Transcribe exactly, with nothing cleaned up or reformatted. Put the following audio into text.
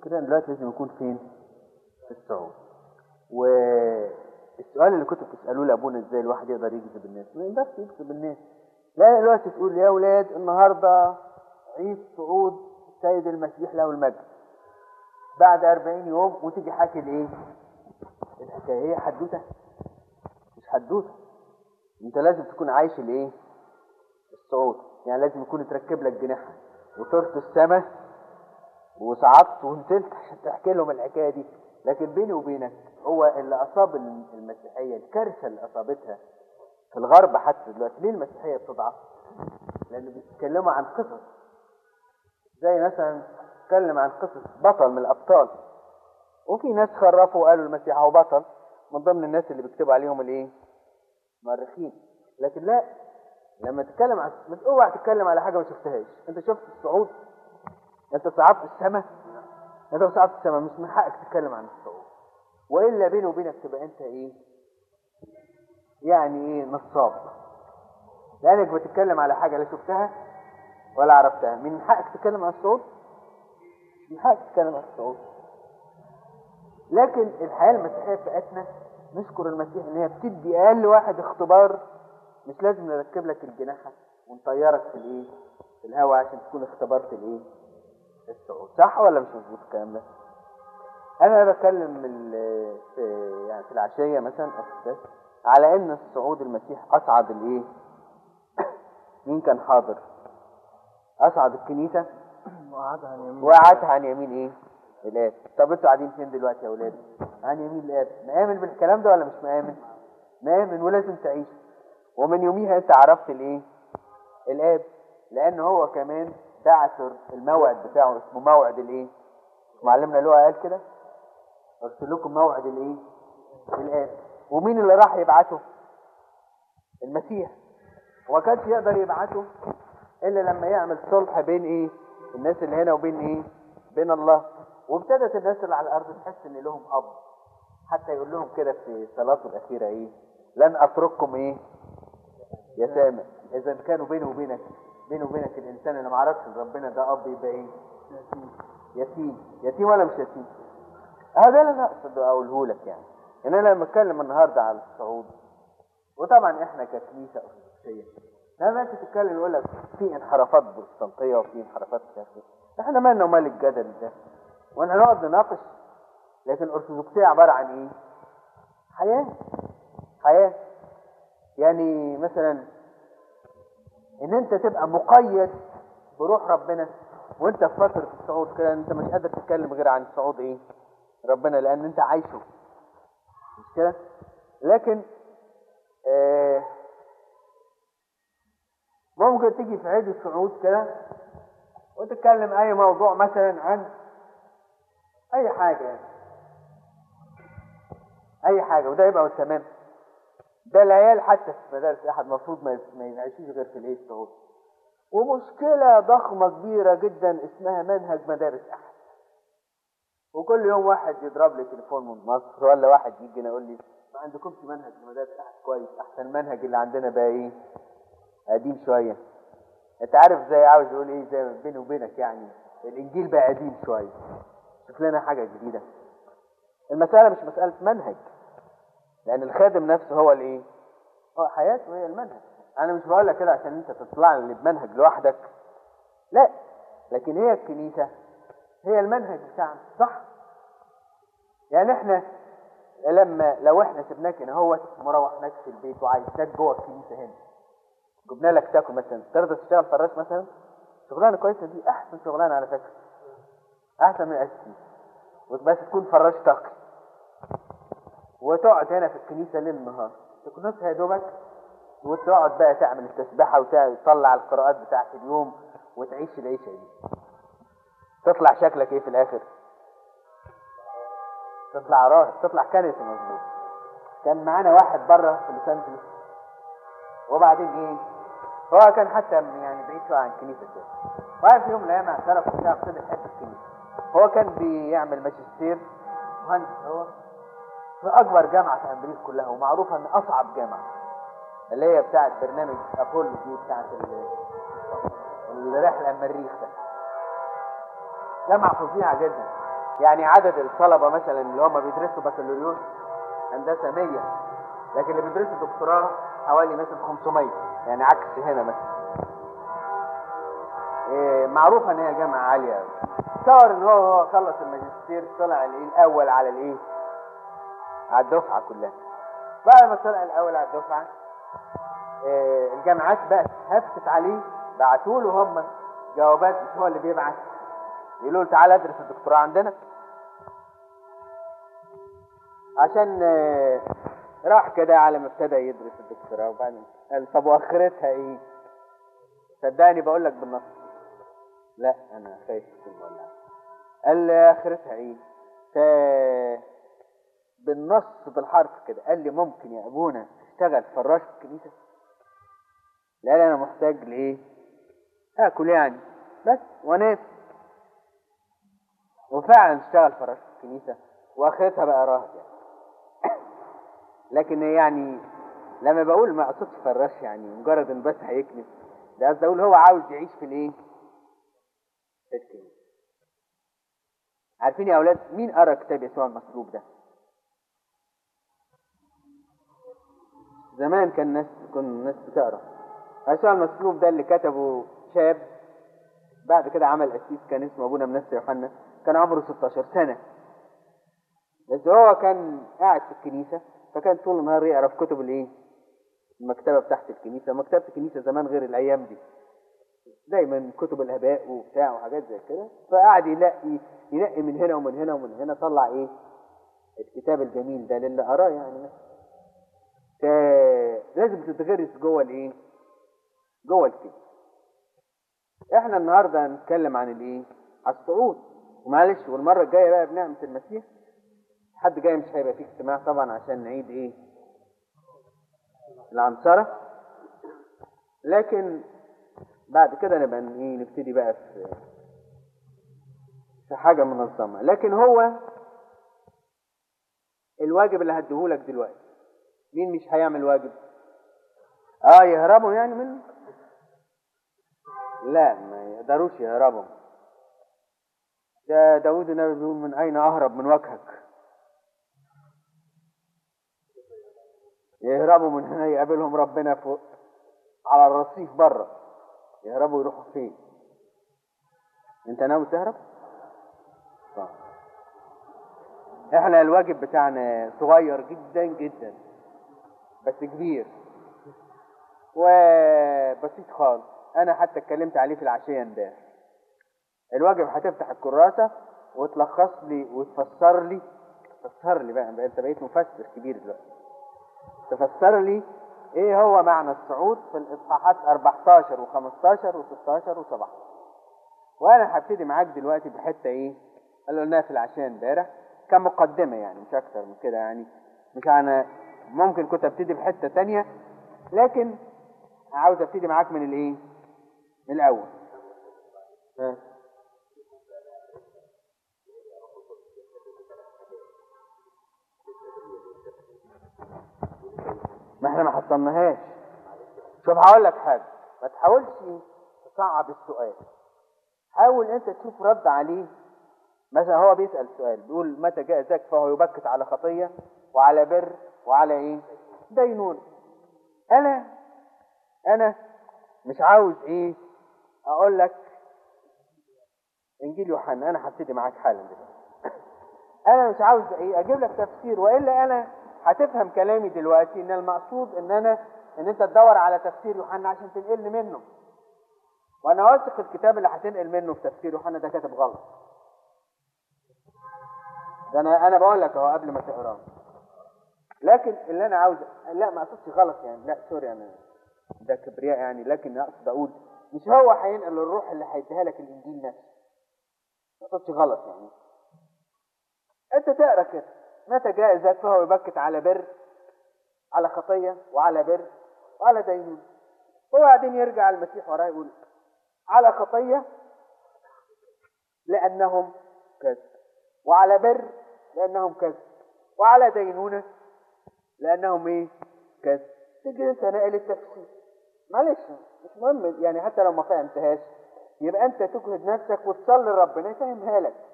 كده دلوقتي لازم يكون فين؟ في الصعود. والسؤال اللي كنتوا بتسالوه لابونا ازاي الواحد يقدر يجذب الناس؟ ما يقدرش يجذب الناس. لا دلوقتي تقول يا اولاد النهارده عيد صعود السيد المسيح له المجد بعد أربعين يوم، وتيجي حاكي الايه؟ الحكايه. هي حدوته؟ مش حدوته. انت لازم تكون عايش الايه؟ الصعود. يعني لازم يكون يتركب لك جناحه وطرت السماء وصعدت ونزلت عشان تحكي لهم الحكايه دي. لكن بيني وبينك هو اللي اصاب المسيحيه، الكارثه اللي اصابتها في الغرب حتى دلوقتي، ليه المسيحيه بتضعف؟ لانه بيتكلموا عن قصص، زي مثلا تكلم عن قصص بطل من الابطال، وفي ناس خرفوا وقالوا المسيح هو بطل من ضمن الناس اللي بيكتبوا عليهم الايه؟ مؤرخين. لكن لا، لما تتكلم عن مش اوعى تتكلم على حاجه ما شفتهاش. انت شفت الصعود؟ انت صعدت السماء؟ انت صعدت السماء مش من حقك تتكلم عن الصعود. والا بيني وبينك تبقى انت ايه؟ يعني ايه؟ نصاب. لانك بتتكلم على حاجه لا شفتها ولا عرفتها. من حقك تتكلم عن الصعود؟ من حقك تتكلم عن الصعود. لكن الحياه المسيحيه بتاعتنا نشكر المسيح ان هي بتدي اقل واحد اختبار. مش لازم نركب لك الجناحه ونطيرك في الايه؟ في الهواء عشان تكون اختبرت الايه؟ الصعود. صح ولا مش مظبوط الكلام ده؟ انا بتكلم في يعني في العشيه مثلا على ان الصعود المسيح اصعد الايه؟ مين كان حاضر؟ اصعد الكنيسه وقعدها عن يمين وقعدها عن يمين ايه؟ الاب. طب انتوا قاعدين فين دلوقتي يا اولاد؟ عن يمين الاب. مآمن بالكلام ده ولا مش مآمن؟ مآمن، ولازم تعيش. ومن يوميها انت عرفت الايه؟ الاب. لان هو كمان بعث الموعد بتاعه اسمه موعد الايه؟ معلمنا لوقا قال كده ارسل لكم موعد الايه؟ الاب. ومين اللي راح يبعته؟ المسيح. وما كانش يقدر يبعته الا لما يعمل صلح بين ايه؟ الناس اللي هنا وبين ايه؟ بين الله. وابتدت الناس اللي على الارض تحس ان لهم اب، حتى يقول لهم كده في صلاته الاخيره ايه؟ لن اترككم ايه؟ يتامى. اذا كانوا بيني وبينك بيني وبينك الانسان اللي ما عرفش ربنا ده اب يبقى ايه؟ يتيم. يتيم ولا مش يتيم؟ هذا اللي انا اقصد اقوله لك. يعني ان انا لما اتكلم النهارده على الصعود، وطبعا احنا ككنيسه ارثوذكسيه لما انت تتكلم يقول لك في انحرافات بروتستانتيه وفي انحرافات شافعيه، احنا مالنا ومال الجدل ده؟ واحنا نقعد نناقش. لكن الارثوذكسيه عباره عن ايه؟ حياه. حياه. يعني مثلا ان انت تبقى مقيد بروح ربنا وانت في فتره الصعود كده، انت مش قادر تتكلم غير عن صعود ايه؟ ربنا، لان انت عايشه. مش كده؟ لكن آه ممكن تيجي في عيد الصعود كده وتتكلم اي موضوع مثلا عن اي حاجه، يعني اي حاجه، وده يبقى تمام. ده العيال حتى في مدارس احد المفروض ما يعيشوش غير في الايه؟ الصعود. ومشكله ضخمه كبيره جدا اسمها منهج مدارس احد. وكل يوم واحد يضرب لي تليفون من مصر ولا واحد يجي يقول لي ما عندكمش منهج مدارس احد كويس؟ احسن المنهج اللي عندنا بقى ايه؟ قديم شويه. انت عارف زي عاوز يقول ايه؟ زي بيني وبينك يعني الانجيل بقى قديم شويه، شوف لنا حاجه جديده. المساله مش مساله منهج، لان الخادم نفسه هو الايه؟ هو حياته هي المنهج. انا مش بقول لك كده عشان انت تطلع لي بمنهج لوحدك، لا، لكن هي الكنيسه هي المنهج بتاعنا. صح؟ يعني احنا لما لو احنا سبناك هنا هو ما روحناش في البيت وعايزناك جوه الكنيسه هنا، جبنا لك تاكل مثلا، ترضى تشتغل فراش مثلا؟ شغلانه كويسه دي، احسن شغلانه على فكره، احسن من الاساسي. بس تكون فراش تقي وتقعد هنا في الكنيسه ليل نهار، تكون يا دوبك، وتقعد بقى تعمل التسبيحه وتطلع القراءات بتاعت اليوم وتعيش العيشه دي. تطلع شكلك ايه في الاخر؟ تطلع راهب، تطلع كنيسه مظبوط. كان معانا واحد بره في لوس انجلوس، وبعدين ايه؟ هو كان حتى يعني بعيد شويه عن الكنيسه كده. واحد في يوم من الايام اعترف وبتاع ابتدى يحب الكنيسه. هو كان بيعمل ماجستير مهندس هو في اكبر جامعه في امريكا كلها، ومعروفه ان اصعب جامعه اللي هي بتاعه برنامج ابولو دي، بتاعه الرحله المريخ ده. جامعه فظيعه جدا. يعني عدد الطلبة مثلا اللي هم بيدرسوا بكالوريوس هندسة مية، لكن اللي بيدرسوا دكتوراه حوالي مثلا خمسمية، يعني عكس هنا مثلا. إيه معروفة ان هي جامعة عالية قوي. تصور ان هو هو خلص الماجستير طلع الايه الاول على الايه على الدفعة كلها. بعد ما طلع الاول على الدفعة إيه الجامعات بقى هفت عليه، بعتوا له هم جوابات، مش هو اللي بيبعت، يقولوا له تعالى ادرس الدكتوراه عندنا. عشان إيه راح كده على ما ابتدى يدرس الدكتوراه، وبعدين قال طب واخرتها ايه؟ صدقني بقول لك بالنص. لا انا خايف تكون ولا. قال لي اخرتها ايه؟ ف بالنص بالحرف كده قال لي ممكن يا ابونا اشتغل فراش في الكنيسه؟ لا لا انا محتاج لايه؟ اكل يعني بس وانام. وفعلا اشتغل فراش في الكنيسه واخرتها بقى راهب يعني. لكن يعني لما بقول ما اقصدش فراش يعني مجرد ان بس هيكنس، ده قصدي اقول هو عاوز يعيش في الايه؟ في الكنيسه. عارفين يا اولاد مين قرا كتاب يسوع المصلوب ده؟ زمان كان الناس كن الناس بتقرا. يسوع المصلوب ده اللي كتبه شاب بعد كده عمل قسيس كان اسمه ابونا منسى يوحنا، كان عمره ستاشر سنة، بس هو كان قاعد في الكنيسة، فكان طول النهار يقرا في كتب الايه؟ المكتبة بتاعت الكنيسة. مكتبة الكنيسة زمان غير الايام دي، دايما كتب الاباء وبتاع وحاجات زي كده، فقعد ينقي ينقي من هنا ومن هنا ومن هنا، طلع ايه؟ الكتاب الجميل ده للي قراه يعني. فلازم تتغرس جوه الايه؟ جوه الكنيسة. احنا النهارده هنتكلم عن الايه؟ على الصعود. ومعلش والمره الجايه بقى بنعمه المسيح حد جاي مش هيبقى فيه اجتماع طبعا عشان نعيد ايه؟ العنصره. لكن بعد كده نبقى ايه؟ نبتدي بقى في في حاجه منظمه. لكن هو الواجب اللي هديهولك دلوقتي، مين مش هيعمل واجب؟ اه يهربوا يعني منه؟ لا ما يقدروش يهربوا. ده داود النبي بيقول من اين اهرب من وجهك؟ يهربوا من هنا يقابلهم ربنا فوق على الرصيف بره. يهربوا يروحوا فين؟ انت ناوي تهرب؟ طبعا. احنا الواجب بتاعنا صغير جدا جدا بس كبير وبسيط خالص. انا حتى اتكلمت عليه في العشيه امبارح. الواجب هتفتح الكراسه وتلخص لي وتفسر لي تفسر لي بقى, بقى انت بقيت مفسر كبير دلوقتي. تفسر لي ايه هو معنى الصعود في الاصحاحات اربعتاشر وخمستاشر وستاشر وسبعتاشر. وانا هبتدي معاك دلوقتي بحته ايه اللي قلناها في العشاء امبارح كمقدمه يعني، مش اكتر من كده يعني. مش انا ممكن كنت ابتدي بحته تانية، لكن عاوز ابتدي معاك من الايه؟ من الاول. ها. ما احنا ما حصلناهاش. شوف هقول لك حاجه، ما تحاولش تصعب السؤال، حاول انت تشوف رد عليه. مثلا هو بيسال سؤال بيقول متى جاء ذاك فهو يبكت على خطيه وعلى بر وعلى ايه؟ دينون. انا انا مش عاوز ايه اقول لك انجيل يوحنا، انا هبتدي معاك حالا دلوقتي. انا مش عاوز ايه اجيب لك تفسير، والا انا هتفهم كلامي دلوقتي ان المقصود ان انا ان انت تدور على تفسير يوحنا عشان تنقلني منه، وانا واثق الكتاب اللي هتنقل منه في تفسير يوحنا ده كاتب غلط. ده انا انا بقول لك اهو قبل ما تقراه. لكن اللي انا عاوز لا ما اقصدش غلط يعني، لا سوري انا ده كبرياء يعني، لكن اقصد اقول مش هو هينقل الروح اللي هيديها لك الانجيل نفسه. ما اقصدش غلط يعني. انت تقرا كده متى جاء ذاك فهو يبكت على بر على خطيه وعلى بر وعلى دينون. وبعدين يرجع المسيح وراه يقول على خطيه لانهم كذب، وعلى بر لانهم كذب، وعلى دينونه لانهم ايه؟ كذب. تيجي انت ناقل التفسير، معلش مش مهم يعني، حتى لو ما فهمتهاش يبقى انت تجهد نفسك وتصلي ربنا يفهمها لك.